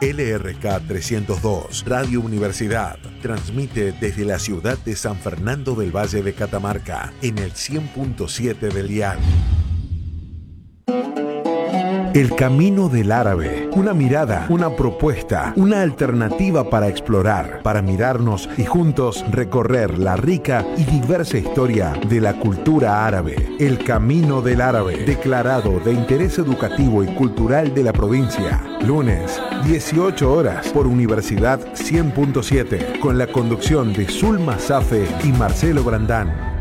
LRK 302, Radio Universidad, transmite desde la ciudad de San Fernando del Valle de Catamarca, en el 100.7 del dial. El Camino del Árabe, una mirada, una propuesta, una alternativa para explorar, para mirarnos y juntos recorrer la rica y diversa historia de la cultura árabe. El Camino del Árabe, declarado de interés educativo y cultural de la provincia. Lunes, 18 horas, por Universidad 100.7, con la conducción de Zulma Safe y Marcelo Brandán.